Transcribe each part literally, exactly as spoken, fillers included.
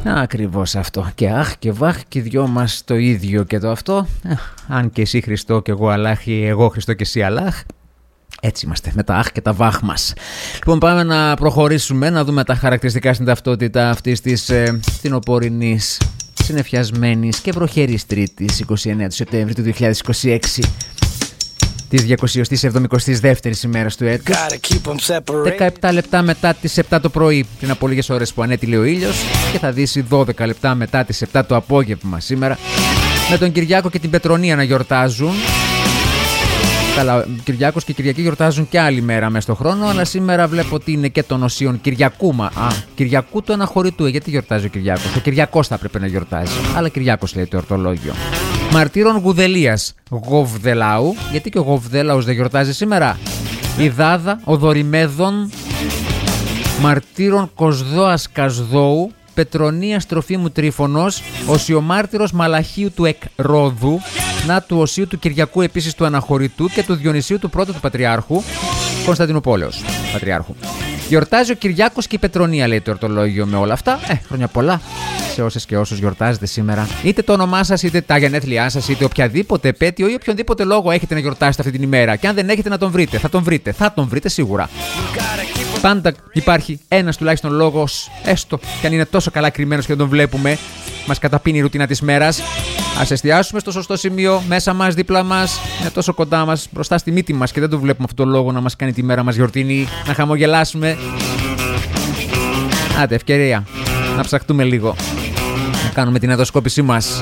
Ακριβώς αυτό. Και αχ και βαχ και οι δυο μας το ίδιο και το αυτό. Ε, αν και εσύ Χριστό και εγώ Αλλάχ ή εγώ Χριστό και εσύ Αλλάχ. Έτσι είμαστε με τα αχ και τα βαχ μας. Λοιπόν, πάμε να προχωρήσουμε, να δούμε τα χαρακτηριστικά στην ταυτότητα αυτής της ε, φθινοπορεινής, συννεφιασμένης και βροχερής Τρίτης, εικοστή ενάτη του Σεπτέμβρη του δύο χιλιάδες είκοσι έξι. Της διακόσιας εβδομηκοστή δεύτερης ημέρας του έτους, δεκαεπτά λεπτά μετά τις επτά το πρωί, πριν από λίγες ώρες που ανέτειλε ο ήλιος, και θα δύσει δώδεκα λεπτά μετά τις επτά το απόγευμα σήμερα, με τον Κυριάκο και την Πετρονία να γιορτάζουν. Καλά, Κυριάκος και Κυριακή γιορτάζουν και άλλη μέρα μέσα στο χρόνο, αλλά σήμερα βλέπω ότι είναι και των οσίων Κυριακούμα. Α, Κυριακού του αναχωρητού. Γιατί γιορτάζει ο Κυριάκος? Ο Κυριακός θα έπρεπε να γιορτάζει, αλλά Κυριάκος λέει το ορτολόγιο. Μαρτύρων Γουδελίας Γοβδελάου. Γιατί και ο Γοβδέλαος δεν γιορτάζει σήμερα? Η Δάδα Οδωρημέδων. Μαρτύρων Κοσδόας Κασδόου. Πετρονίας Τροφίμου Τρίφωνος. Οσιομάρτυρος Μαλαχίου του Εκρόδου. Να του Οσίου του Κυριακού επίσης του Αναχωρητού και του Διονυσίου του πρώτου του Πατριάρχου Κωνσταντινουπόλεως Πατριάρχου. Γιορτάζει ο Κυριάκος και η Πετρονία, λέει το ορτολόγιο, με όλα αυτά. Ε, χρόνια πολλά σε όσες και όσους γιορτάζετε σήμερα. Είτε το όνομά σας, είτε τα γενέθλιά σας, είτε οποιαδήποτε επέτειο ή οποιονδήποτε λόγο έχετε να γιορτάσετε αυτή την ημέρα. Και αν δεν έχετε, να τον βρείτε. Θα τον βρείτε. Θα τον βρείτε σίγουρα. Πάντα υπάρχει ένας τουλάχιστον λόγος, έστω και αν είναι τόσο καλά κρυμμένος και δεν τον βλέπουμε, μας καταπίνει η ρουτίνα της μέρας. Ας εστιάσουμε στο σωστό σημείο, μέσα μας, δίπλα μας, είναι τόσο κοντά μας, μπροστά στη μύτη μας και δεν το βλέπουμε αυτόν τον λόγο να μας κάνει τη μέρα μας γιορτινή, να χαμογελάσουμε. Άντε, ευκαιρία να ψαχτούμε λίγο, να κάνουμε την ενδοσκόπησή μας.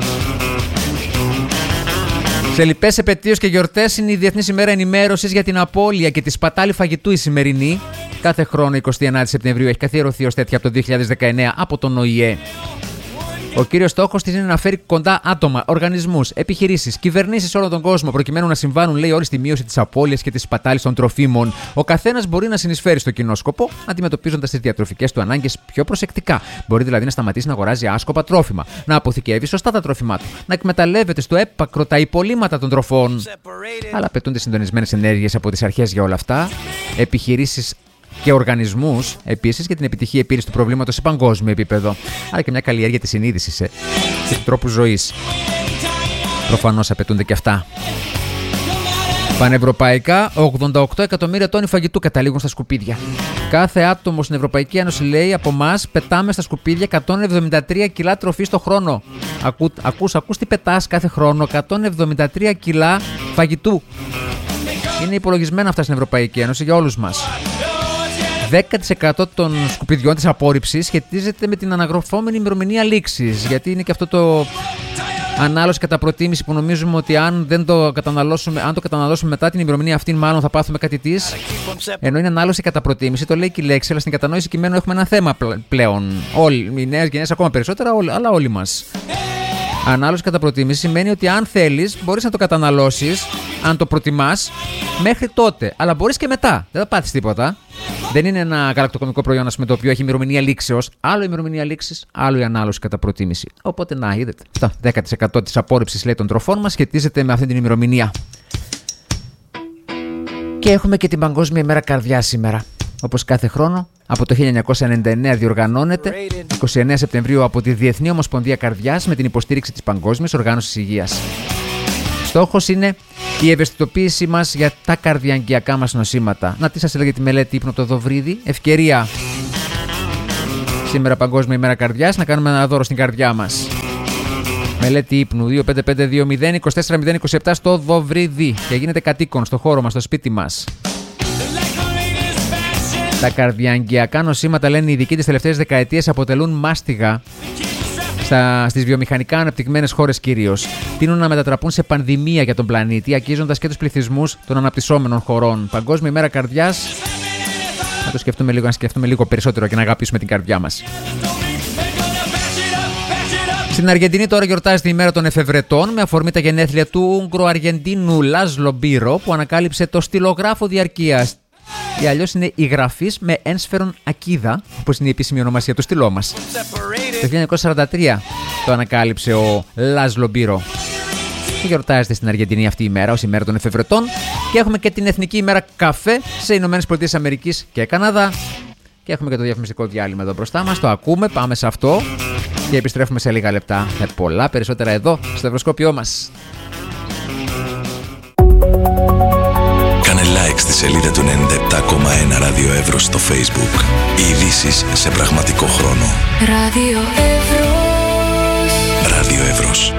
Σε λοιπές επετείους και γιορτές είναι η Διεθνής ημέρα ενημέρωσης για την απώλεια και τη σπατάλη φαγητού η σημερινή. Κάθε χρόνο εικοστή ενάτη Σεπτεμβρίου έχει καθιερωθεί ως τέτοια από το δύο χιλιάδες δεκαεννέα από τον Ο Η Ε. Ο κύριος στόχος της είναι να φέρει κοντά άτομα, οργανισμούς, επιχειρήσεις, κυβερνήσεις σε όλο τον κόσμο, προκειμένου να συμβάνουν, λέει, όλοι στη μείωση της απώλειας και της σπατάλης των τροφίμων. Ο καθένας μπορεί να συνεισφέρει στο κοινό σκοπό, αντιμετωπίζοντας τις διατροφικές του ανάγκες πιο προσεκτικά. Μπορεί δηλαδή να σταματήσει να αγοράζει άσκοπα τρόφιμα, να αποθηκεύει σωστά τα τρόφιμά του, να εκμεταλλεύεται στο έπακρο τα υπολείμματα των τροφών. Αλλά απαιτούνται συντονισμένες ενέργειες από τις αρχές για όλα αυτά, επιχειρήσεις και οργανισμούς επίσης για την επιτυχή επίλυση του προβλήματος σε παγκόσμιο επίπεδο. Άρα και μια καλλιέργεια της συνείδησης ε, και του τρόπου ζωής. Προφανώς απαιτούνται και αυτά. Πανευρωπαϊκά, ογδόντα οκτώ εκατομμύρια τόνοι φαγητού καταλήγουν στα σκουπίδια. Κάθε άτομο στην Ευρωπαϊκή Ένωση, λέει, από εμάς πετάμε στα σκουπίδια εκατόν εβδομήντα τρία κιλά τροφή το χρόνο. Ακού, ακούς, ακούς τι πετάς κάθε χρόνο? εκατόν εβδομήντα τρία κιλά φαγητού. Είναι υπολογισμένα αυτά στην Ευρωπαϊκή Ένωση για όλους μας. δέκα τοις εκατό των σκουπιδιών της απόρριψης σχετίζεται με την αναγραφόμενη ημερομηνία λήξης. Γιατί είναι και αυτό το ανάλωση κατά προτίμηση που νομίζουμε ότι αν, δεν το καταναλώσουμε, αν το καταναλώσουμε μετά την ημερομηνία αυτή, μάλλον θα πάθουμε κάτι της. Ενώ είναι ανάλωση κατά προτίμηση, το λέει και η λέξη, αλλά στην κατανόηση κειμένου έχουμε ένα θέμα πλέον. Όλοι, οι νέες γενιές ακόμα περισσότερα, αλλά όλοι μας. Ανάλωση κατά προτίμηση σημαίνει ότι αν θέλεις, μπορείς να το καταναλώσεις, αν το προτιμάς, μέχρι τότε. Αλλά μπορείς και μετά. Δεν θα πάθεις τίποτα. Δεν είναι ένα γαλακτοκομικό προϊόν, ας πούμε, το οποίο έχει ημερομηνία λήξεως. Άλλο η ημερομηνία λήξης, άλλο η ανάλωση κατά προτίμηση. Οπότε, να είδατε. Αυτό, δέκα τοις εκατό της απόρριψης, λέει, των τροφών μας σχετίζεται με αυτή την ημερομηνία. Και έχουμε και την Παγκόσμια ημέρα καρδιάς σήμερα. Όπως κάθε χρόνο, από το χίλια εννιακόσια ενενήντα εννέα διοργανώνεται εικοστή ενάτη Σεπτεμβρίου από τη Διεθνή Ομοσπονδία Καρδιάς με την υποστήριξη της Παγκόσμιας Οργάνωσης Υγείας. Στόχος είναι η ευαισθητοποίησή μας για τα καρδιαγγειακά μας νοσήματα. Να τι σας έλεγε τη μελέτη ύπνο από το Δοβρίδι. Ευκαιρία σήμερα, Παγκόσμια ημέρα καρδιάς, να κάνουμε ένα δώρο στην καρδιά μας. Μελέτη ύπνου δύο πέντε πέντε δύο μηδέν είκοσι τέσσερα μηδέν είκοσι επτά στο Δοβρίδι και γίνεται κατοίκον στο χώρο μας, στο σπίτι μας. Τα καρδιαγγειακά νοσήματα, λένε οι ειδικοί, τις τελευταίες δεκαετίες αποτελούν μάστιγα στα, στις βιομηχανικά αναπτυγμένες χώρες κυρίως. Τείνουν να μετατραπούν σε πανδημία για τον πλανήτη, αγγίζοντας και τους πληθυσμούς των αναπτυσσόμενων χωρών. Παγκόσμια ημέρα καρδιάς. Να το σκεφτούμε λίγο, να σκεφτούμε λίγο περισσότερο και να αγαπήσουμε την καρδιά μας. Στην Αργεντινή τώρα γιορτάζεται η ημέρα των εφευρετών με αφορμή τα γενέθλια του Ούγγρο-Αργεντίνου Λάζλο Μπίρο, που ανακάλυψε το στυλογράφο διαρκείας. Ή αλλιώς είναι η γραφής με ένσφαιρον ακίδα, όπως είναι η επίσημη ονομασία του στυλό μας. Το χίλια εννιακόσια σαράντα τρία το ανακάλυψε ο Λάζλο Μπίρο. Και γιορτάζεται στην Αργεντινή αυτή η μέρα ως ημέρα των εφευρετών. Και έχουμε και την Εθνική ημέρα καφέ σε Ηνωμένες Πολιτείες Αμερικής και Καναδά. Και έχουμε και το διαφημιστικό διάλειμμα εδώ μπροστά μας. Το ακούμε, πάμε σε αυτό. Και επιστρέφουμε σε λίγα λεπτά με πολλά περισσότερα εδώ στο Ευρωσκόπιό μας. Κάνε like στη σελίδα του ενενήντα επτά κόμμα ένα Ράδιο Εύρος στο Facebook. Οι ειδήσεις σε πραγματικό χρόνο. Ράδιο Εύρος. Ράδιο Εύρος.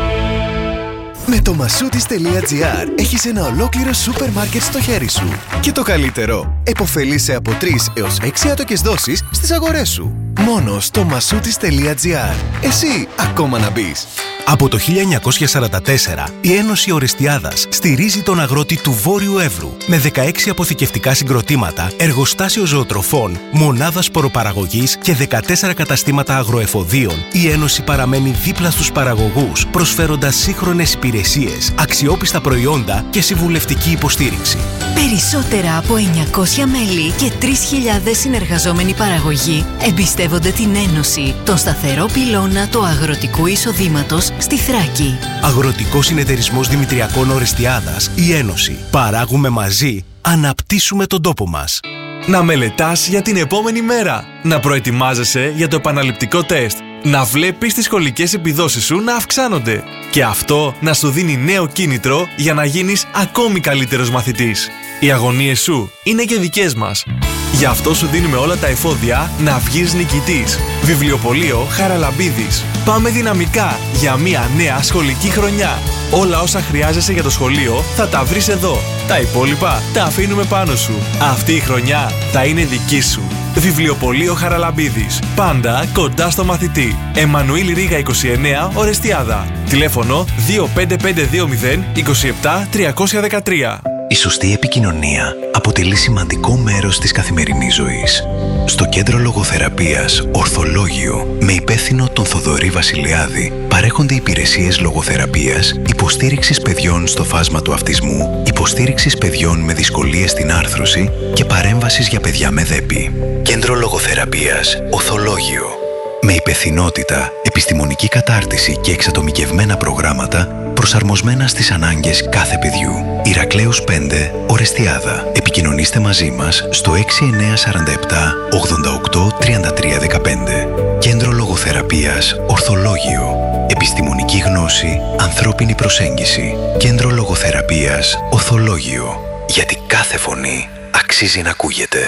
Με το μασούτις τελεία τζι άρ έχεις ένα ολόκληρο σούπερ μάρκετ στο χέρι σου. Και το καλύτερο, επωφελείσαι από τρεις έως έξι άτοκες δόσεις στις αγορές σου. Μόνο στο μασούτις τελεία τζι άρ. Εσύ ακόμα να μπεις. Από το χίλια εννιακόσια σαράντα τέσσερα, η Ένωση Ορεστιάδας στηρίζει τον αγρότη του Βόρειου Εύρου με δεκαέξι αποθηκευτικά συγκροτήματα, εργοστάσιο ζωοτροφών, μονάδα σποροπαραγωγής και δεκατέσσερα καταστήματα αγροεφοδίων. Η Ένωση παραμένει δίπλα στους παραγωγούς, προσφέροντας σύγχρονες υπηρεσίες, αξιόπιστα προϊόντα και συμβουλευτική υποστήριξη. Περισσότερα από εννιακόσια μέλη και τρεις χιλιάδες συνεργαζόμενοι παραγωγοί εμπιστεύονται την Ένωση, τον σταθερό πυλώνα του αγροτικού εισοδήματος στη Θράκη. Αγροτικός Συνεταιρισμός Δημητριακών Ορεστιάδας, η Ένωση. Παράγουμε μαζί, αναπτύσσουμε τον τόπο μας. Να μελετάς για την επόμενη μέρα. Να προετοιμάζεσαι για το επαναληπτικό τεστ. Να βλέπεις τις σχολικές επιδόσεις σου να αυξάνονται. Και αυτό να σου δίνει νέο κίνητρο για να γίνεις ακόμη καλύτερος μαθητής. Οι αγωνίες σου είναι και δικές μας. Γι' αυτό σου δίνουμε όλα τα εφόδια να βγεις νικητής. Βιβλιοπωλείο Χαραλαμπίδης. Πάμε δυναμικά για μια νέα σχολική χρονιά. Όλα όσα χρειάζεσαι για το σχολείο θα τα βρεις εδώ. Τα υπόλοιπα τα αφήνουμε πάνω σου. Αυτή η χρονιά θα είναι δική σου. Βιβλιοπωλείο Χαραλαμπίδης. Πάντα κοντά στο μαθητή. Εμμανουήλ Ρίγα είκοσι εννέα, Ορεστιάδα. Τηλέφωνο δύο πέντε πέντε δύο μηδέν είκοσι επτά τριακόσια δεκατρία. Η σωστή επικοινωνία αποτελεί σημαντικό μέρος της καθημερινής ζωής. Στο Κέντρο Λογοθεραπείας Ορθολόγιο, με υπεύθυνο τον Θοδωρή Βασιλιάδη, παρέχονται υπηρεσίες λογοθεραπείας, υποστήριξης παιδιών στο φάσμα του αυτισμού, υποστήριξης παιδιών με δυσκολίες στην άρθρωση και παρέμβασης για παιδιά με δέπη. Κέντρο Λογοθεραπείας Ορθολόγιο. Με υπευθυνότητα, επιστημονική κατάρτιση και εξατομικευμένα προγράμματα προσαρμοσμένα στις ανάγκες κάθε παιδιού. Ηρακλέους πέντε, Ορεστιάδα. Επικοινωνήστε μαζί μας στο έξι εννιά τέσσερα επτά ογδόντα οκτώ τριάντα τρία δεκαπέντε. Κέντρο Λογοθεραπείας Ορθολόγιο. Επιστημονική γνώση, ανθρώπινη προσέγγιση. Κέντρο Λογοθεραπείας Ορθολόγιο. Γιατί κάθε φωνή αξίζει να ακούγεται.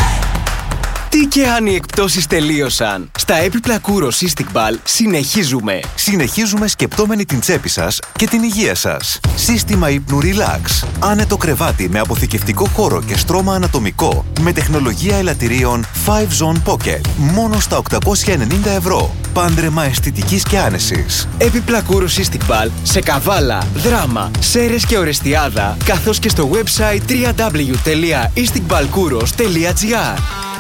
Τι και αν οι εκπτώσεις τελείωσαν. Στα έπιπλα Κούρο Cystic Ball συνεχίζουμε. Συνεχίζουμε σκεπτόμενοι την τσέπη σας και την υγεία σας. Σύστημα ύπνου Relax. Άνετο κρεβάτι με αποθηκευτικό χώρο και στρώμα ανατομικό. Με τεχνολογία ελαττηρίων φάιβ Zone Pocket. Μόνο στα οκτακόσια ενενήντα ευρώ. Πάντρεμα αισθητικής και άνεσης. Έπιπλα Κούρο Cystic Ball σε Καβάλα, Δράμα, Σέρρες και Ορεστιάδα. Καθώς και στο website double-u double-u double-u τελεία istic ball kouros τελεία gr.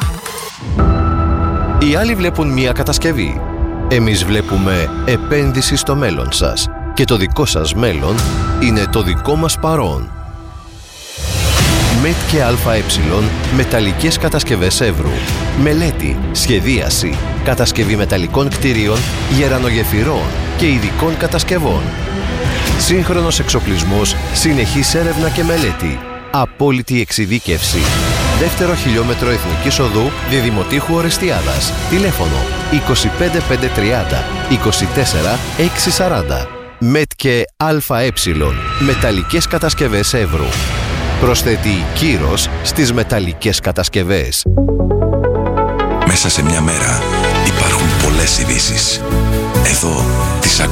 Οι άλλοι βλέπουν μία κατασκευή. Εμείς βλέπουμε επένδυση στο μέλλον σας. Και το δικό σας μέλλον είναι το δικό μας παρόν. ΜΕΤ και ΑΕ μεταλλικές κατασκευές Εύρου. Μελέτη, σχεδίαση, κατασκευή μεταλλικών κτίριων, γερανογεφυρών και ειδικών κατασκευών. Σύγχρονος εξοπλισμός, συνεχής έρευνα και μελέτη. Απόλυτη εξειδίκευση. Δεύτερο χιλιόμετρο Εθνικής Οδού Διδημοτήχου Ορεστιάδας. Τηλέφωνο είκοσι πέντε πεντακόσια τριάντα είκοσι τέσσερα εξακόσια σαράντα. ΜΕΤ και ΑΕ. Μεταλλικές κατασκευές Εύρου. Προσθέτει κύρος στις μεταλλικές κατασκευές. Μέσα σε μια μέρα υπάρχουν πολλές ειδήσεις. Εδώ